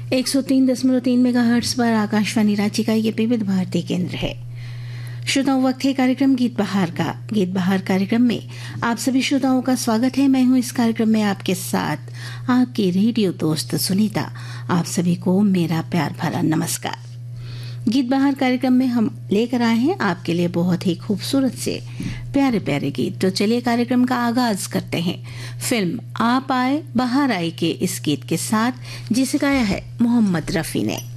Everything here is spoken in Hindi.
103.3 मेगाहर्ट्ज पर आकाशवाणी रांची का ये विविध भारती केंद्र है। श्रोताओं, वक्त है कार्यक्रम गीत बहार का। गीत बहार कार्यक्रम में आप सभी श्रोताओं का स्वागत है। मैं हूं इस कार्यक्रम में आपके साथ आपकी रेडियो दोस्त सुनीता। आप सभी को मेरा प्यार भरा नमस्कार। गीत बहार कार्यक्रम में हम लेकर आए हैं आपके लिए बहुत ही खूबसूरत से प्यारे प्यारे गीत। तो चलिए कार्यक्रम का आगाज करते हैं फिल्म आप आए बहार आई के इस गीत के साथ, जिसे गाया है मोहम्मद रफी ने।